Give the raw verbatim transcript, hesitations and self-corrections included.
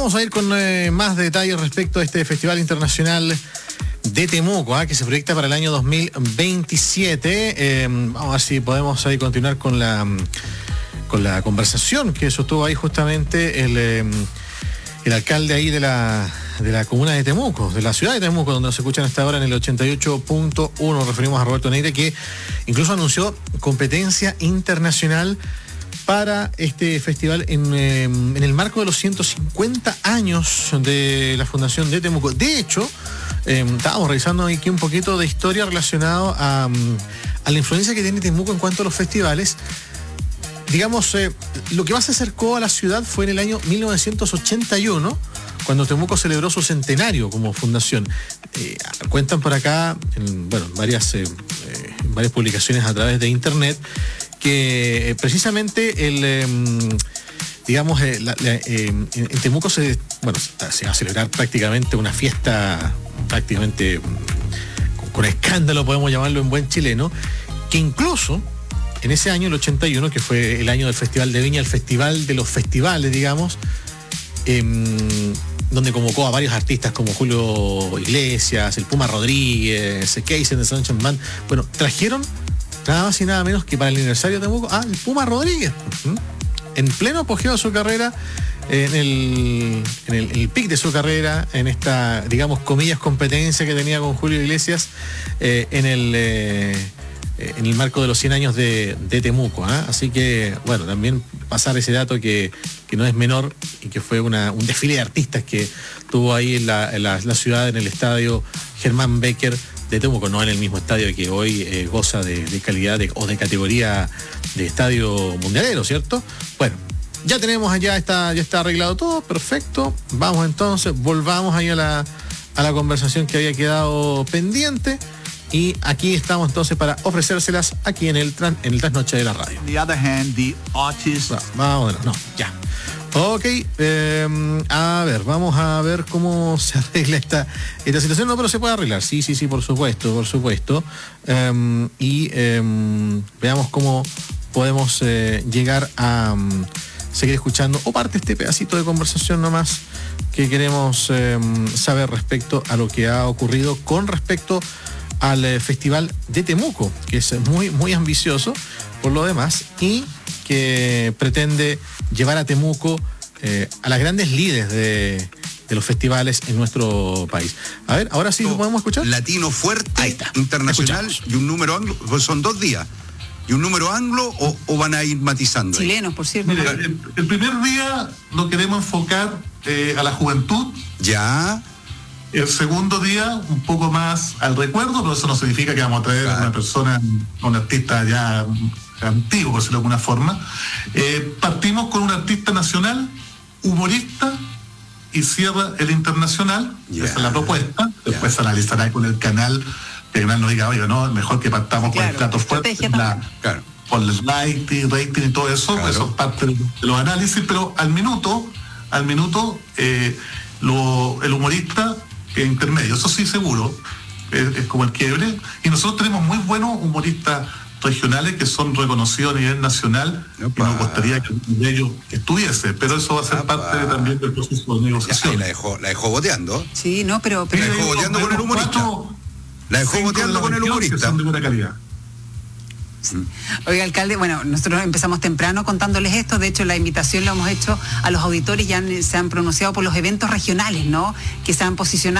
vamos a ir con eh, más detalles respecto a este Festival Internacional de Temuco, ¿eh? que se proyecta para el año dos mil veintisiete. Eh, vamos a ver si podemos ahí continuar con la con la conversación que sostuvo ahí justamente el, eh, el alcalde ahí de la de la comuna de Temuco, de la ciudad de Temuco, donde nos escuchan hasta ahora en el ochenta y ocho punto uno. Nos referimos a Roberto Neire, que incluso anunció competencia internacional para este festival en, eh, en el marco de los ciento cincuenta años de la fundación de Temuco. De hecho, eh, estábamos revisando aquí un poquito de historia relacionado a, a la influencia que tiene Temuco en cuanto a los festivales. Digamos, eh, lo que más se acercó a la ciudad fue en el año mil novecientos ochenta y uno, cuando Temuco celebró su centenario como fundación. Eh, cuentan por acá, en, bueno, varias, eh, eh, varias publicaciones a través de internet, que eh, precisamente el, eh, digamos, eh, la, la, eh, en, en Temuco se, bueno, se va a celebrar prácticamente una fiesta, prácticamente con, con escándalo, podemos llamarlo en buen chileno, que incluso en ese año, el ochenta y uno, que fue el año del Festival de Viña, el festival de los festivales, digamos, eh, donde convocó a varios artistas como Julio Iglesias, el Puma Rodríguez, Casey and the Sunshine Band. Bueno, trajeron nada más y nada menos que para el aniversario de Temuco a el Puma Rodríguez, ¿Mm? en pleno apogeo de su carrera, en el, en el, en el pic de su carrera, en esta, digamos, comillas, competencia que tenía con Julio Iglesias, eh, en el... Eh, en el marco de los cien años de, de Temuco, ¿eh? Así que, bueno, también pasar ese dato que, que no es menor y que fue una, un desfile de artistas que tuvo ahí en la, en la, la ciudad, en el estadio Germán Becker de Temuco, no en el mismo estadio que hoy eh, goza de, de calidad de, o de categoría de estadio mundialero, ¿cierto? Bueno, ya tenemos allá, está, ya está arreglado todo, perfecto. Vamos entonces, volvamos ahí a la, a la conversación que había quedado pendiente. Y aquí estamos entonces para ofrecérselas aquí en el, tran, en el Trasnoche de la Radio. On the other hand, the artist... No, vamos, no, ya. Ok, eh, a ver, vamos a ver cómo se arregla esta, esta situación. No, pero se puede arreglar, sí, sí, sí, por supuesto, por supuesto. Um, y um, veamos cómo podemos eh, llegar a um, seguir escuchando o parte de este pedacito de conversación nomás que queremos eh, saber respecto a lo que ha ocurrido con respecto al eh, Festival de Temuco, que es muy, muy ambicioso por lo demás y que pretende llevar a Temuco eh, a las grandes líderes de, de los festivales en nuestro país. A ver, ahora sí lo podemos escuchar. Latino fuerte, ahí está, internacional escuchamos. Y un número anglo, pues son dos días. ¿Y un número anglo o, o van a ir matizando? Chilenos, por cierto. Mire, el, el primer día lo queremos enfocar eh, a la juventud. Ya. El segundo día, un poco más al recuerdo, pero eso no significa que vamos a traer claro. a una persona, a un artista ya antiguo, por decirlo de alguna forma. Eh, partimos con un artista nacional, humorista, y cierra el internacional. Yeah. Esa es la propuesta. Después yeah. se analizará con el canal, que el canal nos diga, oye, no, mejor que partamos claro. con el plato fuerte, la, claro. con el rating, rating y todo eso. Claro. Eso es parte de los análisis, pero al minuto, al minuto, eh, lo, el humorista intermedio, eso sí seguro, es, es como el quiebre, y nosotros tenemos muy buenos humoristas regionales que son reconocidos a nivel nacional. Opa. Y nos gustaría que de ellos estuviese, pero eso va a ser Opa. parte de, también del proceso de negociación. Ya, la dejó, la dejó boteando. Sí, no, pero, pero la dejó boteando con el humorista. La dejó boteando con el humorista. Son de buena calidad. Oiga, alcalde, bueno, nosotros empezamos temprano contándoles esto. De hecho, la invitación la hemos hecho a los auditores, ya han, se han pronunciado por los eventos regionales, ¿no? Que se han posicionado